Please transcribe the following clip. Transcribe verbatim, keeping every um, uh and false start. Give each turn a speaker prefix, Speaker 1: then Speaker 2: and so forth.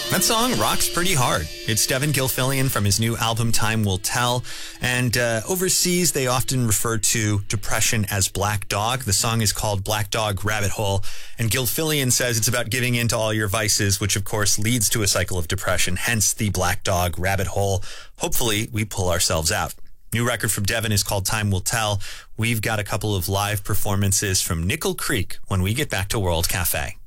Speaker 1: That song rocks pretty hard. It's Devin Gilfillian from his new album, Time Will Tell. And uh, overseas, they often refer to depression as Black Dog. The song is called Black Dog Rabbit Hole. And Gilfillian says it's about giving in to all your vices, which of course leads to a cycle of depression, hence the Black Dog Rabbit Hole. Hopefully, we pull ourselves out. New record from Devin is called Time Will Tell. We've got a couple of live performances from Nickel Creek when we get back to World Cafe.